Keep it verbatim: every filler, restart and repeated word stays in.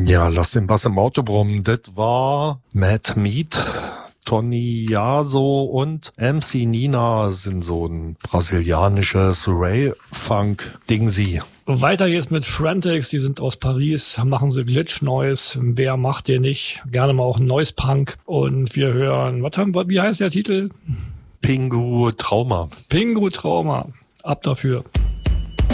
Ja, lass den Bass im Auto brummen. Das war Mad Meat. Tony Yaso und M C Nina sind so ein brasilianisches Ray-Funk-Ding-Sie. Weiter geht's mit Frantics, die sind aus Paris, machen sie Glitch-Noise. Wer macht der nicht? Gerne mal auch Noise-Punk. Und wir hören, was haben wir, wie heißt der Titel? Pingu Trauma. Pingu Trauma. Ab dafür.